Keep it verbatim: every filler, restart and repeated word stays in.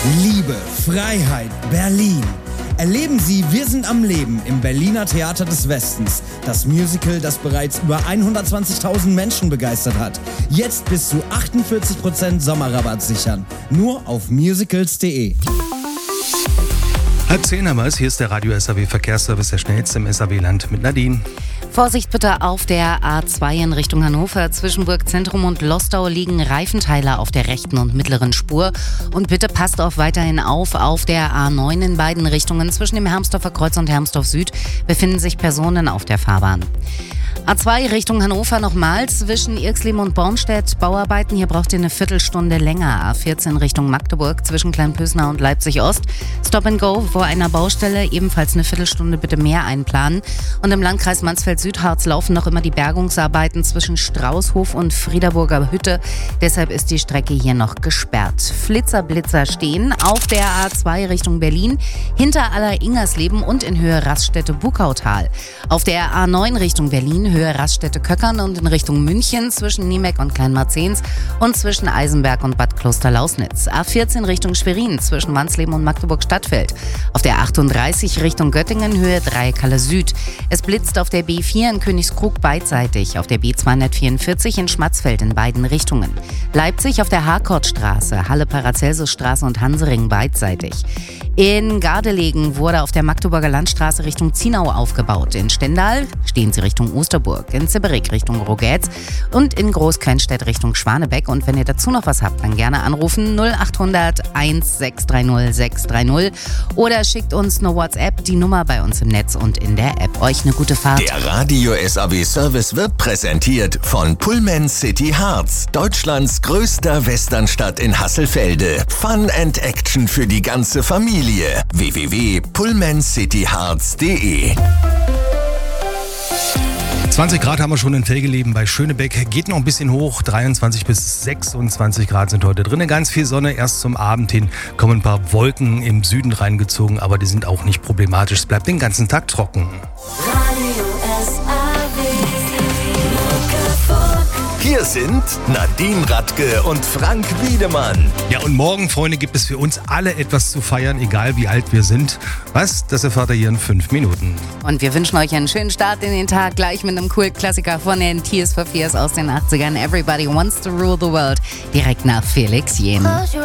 Liebe, Freiheit, Berlin. Erleben Sie Wir sind am Leben im Berliner Theater des Westens. Das Musical, das bereits über hundertzwanzigtausend Menschen begeistert hat. Jetzt bis zu achtundvierzig Prozent Sommerrabatt sichern. Nur auf musicals punkt de. Halb zehn haben wir es. Hier ist der Radio S A W Verkehrsservice, der schnellste im S A W-Land mit Nadine. Vorsicht bitte auf der A zwei in Richtung Hannover. Zwischen Burgzentrum und Lostau liegen Reifenteile auf der rechten und mittleren Spur. Und bitte passt auch weiterhin auf, auf der A neun in beiden Richtungen. Zwischen dem Hermsdorfer Kreuz und Hermsdorf Süd befinden sich Personen auf der Fahrbahn. A zwei Richtung Hannover nochmals, zwischen Irxleben und Bornstedt Bauarbeiten. Hier braucht ihr eine Viertelstunde länger. A vierzehn Richtung Magdeburg, zwischen Kleinpösner und Leipzig Ost. Stop and go vor einer Baustelle, ebenfalls eine Viertelstunde bitte mehr einplanen. Und im Landkreis Mansfeld-Südharz laufen noch immer die Bergungsarbeiten zwischen Straußhof und Friederburger Hütte. Deshalb ist die Strecke hier noch gesperrt. Flitzer-Blitzer stehen auf der A zwei Richtung Berlin, hinter Aller-Ingersleben und in Höhe Raststätte-Bukautal. Auf der A neun Richtung Berlin, Höhe Raststätte-Köckern und in Richtung München zwischen Niemeck und Kleinmarzens und zwischen Eisenberg und Bad Kloster-Lausnitz. A vierzehn Richtung Schwerin zwischen Wansleben und Magdeburg-Stadtfeld. Auf der achtunddreißig Richtung Göttingen, Höhe Dreieckhalle Süd. Es blitzt auf der B vier in Königskrug beidseitig, auf der B zweihundertvierundvierzig in Schmatzfeld in beiden Richtungen. Leipzig auf der Harkortstraße, Halle-Paracelsusstraße und Hansering beidseitig. In Gardelegen wurde auf der Magdeburger Landstraße Richtung Zienau aufgebaut. In Stendal stehen sie Richtung Osterburg, in Zibberig Richtung Rogetz und in Großkönstedt Richtung Schwanebeck. Und wenn ihr dazu noch was habt, dann gerne anrufen null achthundert eins sechs drei null sechs drei null oder schickt uns eine WhatsApp, die Nummer bei uns im Netz und in der App. Euch eine gute Fahrt. Der Radio S A W Service wird präsentiert von Pullman City Harz, Deutschlands größter Westernstadt in Hasselfelde. Fun and Action für die ganze Familie. w w w punkt pullman city harz punkt de. zwanzig Grad haben wir schon in Telgeleben bei Schönebeck. Geht noch ein bisschen hoch. dreiundzwanzig bis sechsundzwanzig Grad sind heute drin. Ganz viel Sonne. Erst zum Abend hin kommen ein paar Wolken im Süden reingezogen, aber die sind auch nicht problematisch. Es bleibt den ganzen Tag trocken. Hier sind Nadine Radke und Frank Wiedemann. Ja, und morgen, Freunde, gibt es für uns alle etwas zu feiern, egal wie alt wir sind. Was? Das erfahrt ihr hier in fünf Minuten. Und wir wünschen euch einen schönen Start in den Tag, gleich mit einem Kult-Klassiker von den Tears for Fears aus den achtzigern. Everybody Wants to Rule the World, direkt nach Felix Jähn.